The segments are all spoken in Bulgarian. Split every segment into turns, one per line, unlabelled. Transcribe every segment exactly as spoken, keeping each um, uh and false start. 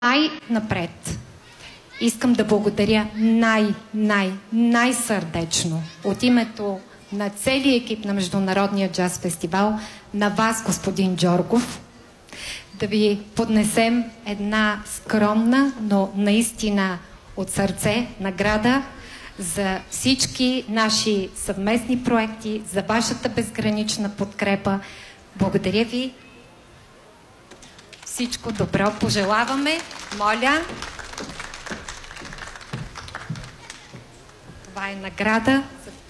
Най-напред искам да благодаря най, най, най-сърдечно от името на целия екип на Международния джаз фестивал на вас, господин Джоргов, да ви поднесем една скромна, но наистина от сърце награда за всички наши съвместни проекти, за вашата безгранична подкрепа. Благодаря ви. Всичко добро пожелаваме. Моля. Това е награда.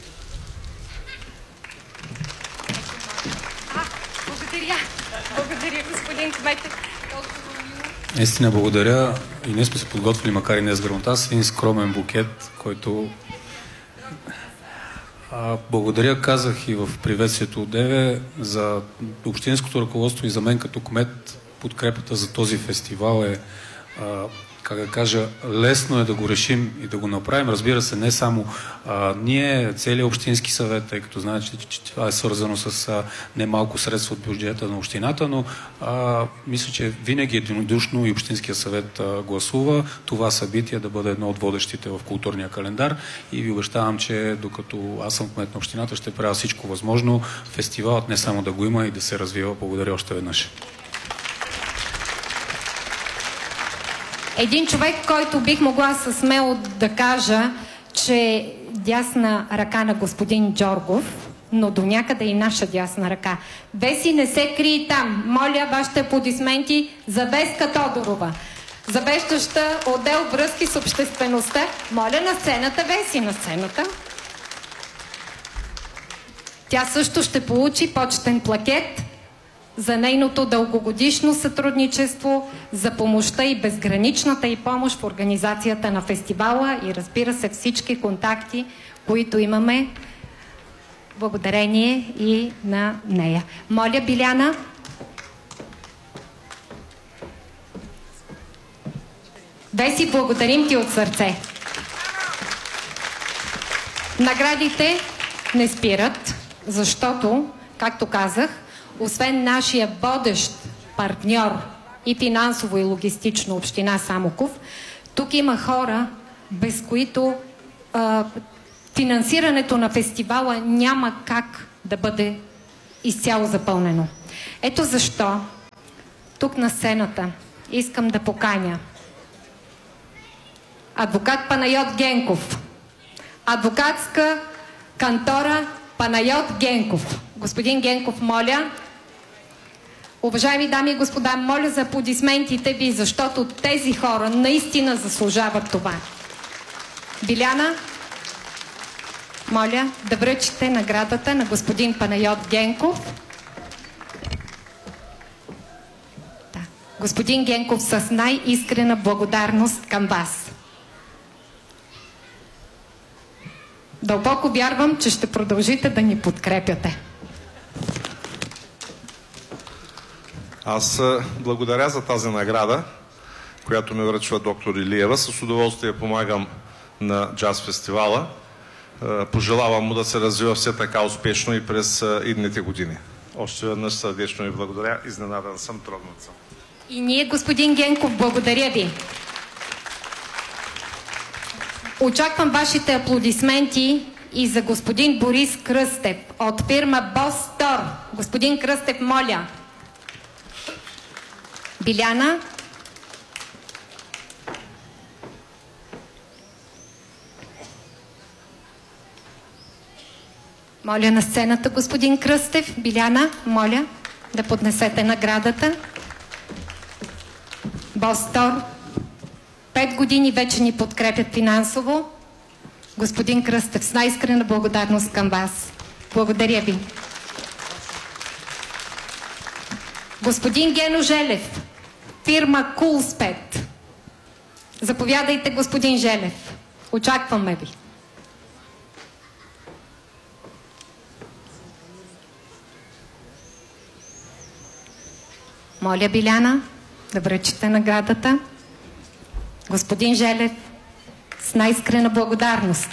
А, благодаря. Благодаря, господин Кметов.
Наистина благодаря. И ние сме се подготвили, макар и не с грамота, с един скромен букет, който... А, благодаря, казах и в приветствието от ДЕВЕ, за общинското ръководство и за мен като кмет. Подкрепата за този фестивал е, а, как да кажа, лесно е да го решим и да го направим. Разбира се, не само а, ние, целият общински съвет, тъй като знаете, че, че това е свързано с а, немалко средства от бюджета на общината, но а, мисля, че винаги единодушно и общинския съвет а, гласува това събитие да бъде едно от водещите в културния календар и ви обещавам, че докато аз съм кмет на общината, ще правя всичко възможно фестивалът не само да го има и да се развива. Благодаря още веднъж.
Един човек, който бих могла със смело да кажа, че дясна ръка на господин Джоргов, но до някъде и наша дясна ръка. Веси не се крие там. Моля вашите аплодисменти за Веска Тодорова, завеждаща отдел връзки с обществеността. Моля на сцената, Веси, на сцената. Тя също ще получи почетен плакет за нейното дългогодишно сътрудничество, за помощта и безграничната и помощ в организацията на фестивала и разбира се всички контакти, които имаме благодарение и на нея. Моля, Биляна. Веси, благодарим ти от сърце. Наградите не спират, защото, както казах, освен нашия водещ партньор и финансово и логистично община Самоков, тук има хора, без които а, финансирането на фестивала няма как да бъде изцяло запълнено. Ето защо тук на сцената искам да поканя адвокат Панайот Генков, адвокатска кантора Панайот Генков. Господин Генков, моля. Уважаеми дами и господа, моля за аплодисментите ви, защото тези хора наистина заслужават това. Биляна, моля да връчите наградата на господин Панайот Генков. Да. Господин Генков, с най-искрена благодарност към вас. Дълбоко вярвам, че ще продължите да ни подкрепяте.
Аз благодаря за тази награда, която ми връчва доктор Илиева. С удоволствие помагам на джаз фестивала. Пожелавам му да се развива все така успешно и през идните години. Още веднъж сърдечно ви благодаря. Изненадан съм, трогнат съм.
И ние, господин Генков, благодаря ви. Очаквам вашите аплодисменти и за господин Борис Кръстев от фирма Бостор. Господин Кръстев, моля. Биляна. Моля на сцената, господин Кръстев. Биляна, моля да поднесете наградата. Бостор. Пет години вече ни подкрепят финансово. Господин Кръстев, с най-искрена благодарност към вас. Благодаря ви. Господин Гено Желев, фирма Кулспет. Заповядайте, господин Желев. Очакваме ви. Моля, Биляна, да връчите наградата. Господин Желев, с най-искрена благодарност.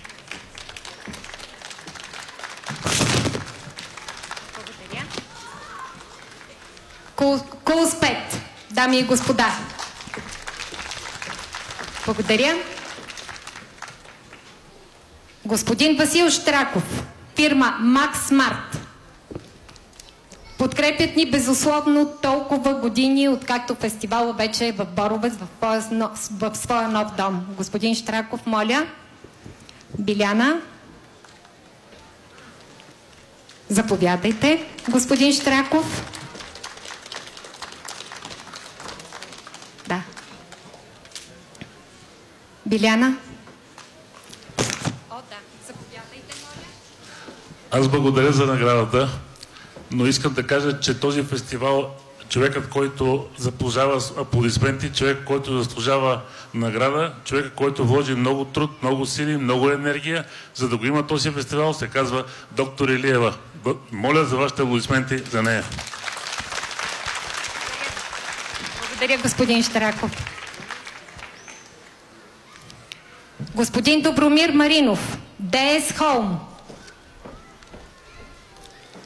Благодаря. Кулспет, дами и господа. Благодаря. Господин Васил Щраков, фирма Макс Смарт. Подкрепят ни безусловно толкова години, откакто фестивала вече е в Боровец, в, в, в своя нов дом. Господин Щраков, моля. Биляна. Заповядайте, господин Щраков. Да. Биляна. О, да. Заповядайте, моля.
Аз благодаря за наградата, но искам да кажа, че този фестивал, човекът, който заслужава аплодисменти, човек, който заслужава награда, човек, който вложи много труд, много сили, много енергия, за да го има този фестивал, се казва доктор Илиева. Моля за вашите аплодисменти за нея.
Благодаря, господин Щраков. Господин Добромир Маринов, ДС Холм.